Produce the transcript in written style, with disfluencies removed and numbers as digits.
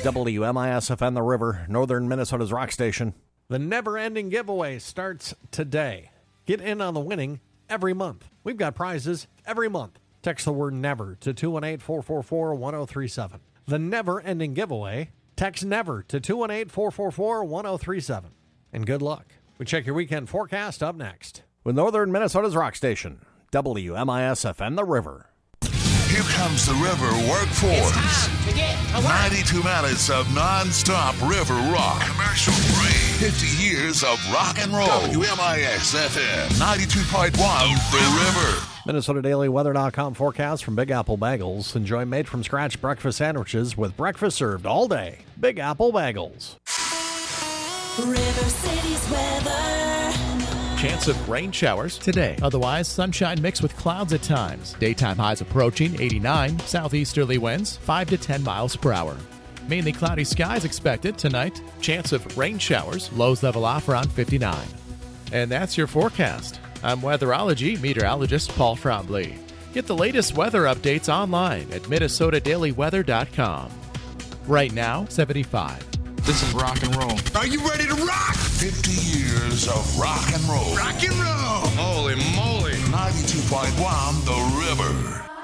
WMISFN The River, northern Minnesota's rock station. The never-ending giveaway starts today. Get in on the winning every month. We've got prizes every month. Text the word NEVER to 218-444-1037. The never-ending giveaway. Text NEVER to 218-444-1037. And good luck. We check your weekend forecast up next. With northern Minnesota's rock station, WMISFN The River. Here comes the River Workforce. It's time to get to work. 92 minutes of non-stop river rock. Commercial free. 50 years of rock and roll. WMIS-FM 92.1 The River. MinnesotaDailyWeather.com forecast from Big Apple Bagels. Enjoy made-from-scratch breakfast sandwiches with breakfast served all day. Big Apple Bagels. River City's weather. Chance of rain showers today. Otherwise, sunshine mixed with clouds at times. Daytime highs approaching 89. Southeasterly winds 5 to 10 miles per hour. Mainly cloudy skies expected tonight. Chance of rain showers. Lows level off around 59. And that's your forecast. I'm weatherology meteorologist Paul Frombley. Get the latest weather updates online at MinnesotaDailyWeather.com. Right now, 75. This is rock and roll. Are you ready to rock? 50 years of rock and roll. Rock and roll! Holy moly! 92.1 The River.